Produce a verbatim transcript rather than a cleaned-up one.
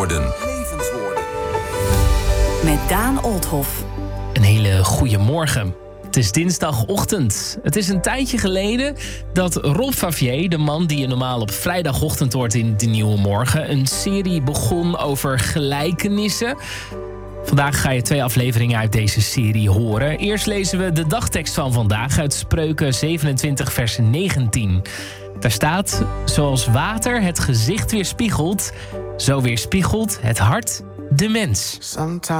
Levenswoorden. Met Daan Olthoff. Een hele goede morgen. Het is dinsdagochtend. Het is een tijdje geleden dat Rob Favier, de man die je normaal op vrijdagochtend hoort in De Nieuwe Morgen, een serie begon over gelijkenissen. Vandaag ga je twee afleveringen uit deze serie horen. Eerst lezen we de dagtekst van vandaag uit Spreuken zevenentwintig vers negentien. Daar staat: zoals water het gezicht weerspiegelt, zo weerspiegelt het hart de mens.